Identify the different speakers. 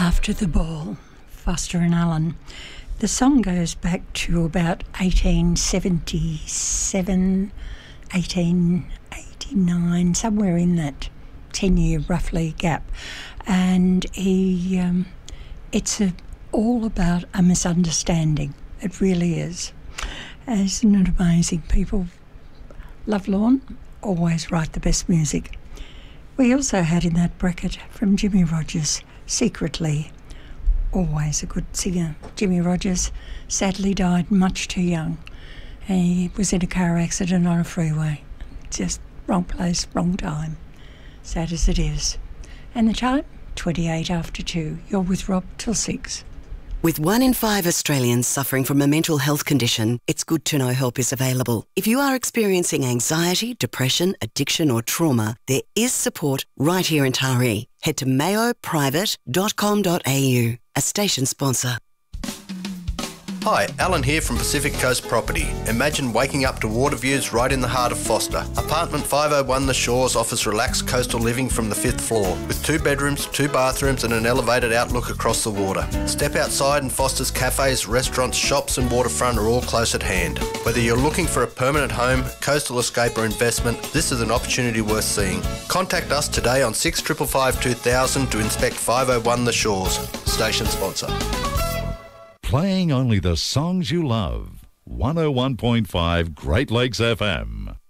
Speaker 1: After the Ball, Foster and Allen. The song goes back to about 1877, 1889, somewhere in that 10-year roughly gap. And it's all about a misunderstanding. It really is. Isn't it amazing? People love Lorne, always write the best music. We also had in that bracket from Jimmy Rogers, Secretly, always a good singer. Jimmy Rogers sadly died much too young. He was in a car accident on a freeway. Just wrong place, wrong time. Sad as it is. And the time? 28 after 2. You're with Rob till 6.
Speaker 2: With 1 in 5 Australians suffering from a mental health condition, it's good to know help is available. If you are experiencing anxiety, depression, addiction or trauma, there is support right here in Taree. Head to mayoprivate.com.au, a station sponsor.
Speaker 3: Hi, Alan here from Pacific Coast Property. Imagine waking up to water views right in the heart of Foster. Apartment 501 The Shores offers relaxed coastal living from the 5th floor, with 2 bedrooms, 2 bathrooms and an elevated outlook across the water. Step outside and Foster's cafes, restaurants, shops and waterfront are all close at hand. Whether you're looking for a permanent home, coastal escape or investment, this is an opportunity worth seeing. Contact us today on 6555 2000 to inspect 501 The Shores. Station sponsor.
Speaker 4: Playing only the songs you love. 101.5 Great Lakes FM.